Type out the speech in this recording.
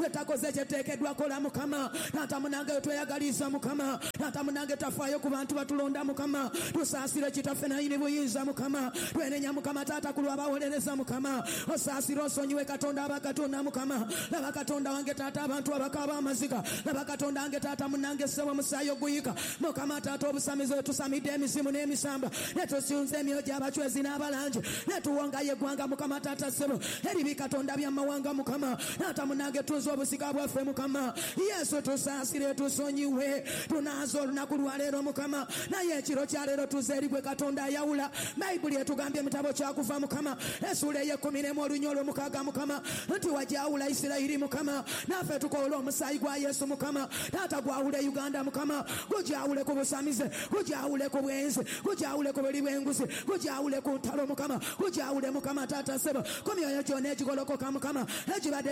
wetakoze kyeteekeddwa kola mukama taata munange tweyagaliza mukama taata munange tafaayo ku bantu batulonda mukama tusaasire kitaffe nayini buyinza mukama twenenya mukama taata ku lwabawolereza mukama osaasire osonyiwe katonda abakatonda mukama laba katonda wange taata abantu abakaba amaziga laba katonda wange taata munange ssebo musaayi oguyika mukama taata obusamize tusamidde emizimu n'emisamba netusiunze emyoyo gy'abacwezi n'abalanje netuwongayo eggwanga mukama taata ssebo eribi katonda by'amawanga mukama taata munange tuze obusika bwaffe mukama yesu tusaasire tusonyiwe tunaaza olunaku lwaleero mukama naye ekiro kyaleero tuze eri gwe katonda ayawula bayibuli etugambye emitabo kyakuva mukama esula ey'11 olunyolo 6 mukama nti wajawula isirayiri mukama naffe tukola omusaayi gwa yesu mukama taata gwawule uganda mukama gujawule ku busamize gujawule ku bwenzi gujawule ku buli bw'enguzi gujawule ku ntalo mukama gujawule mukama taata ssebo ku myoyo gyonna egigolokoka mukama egibadde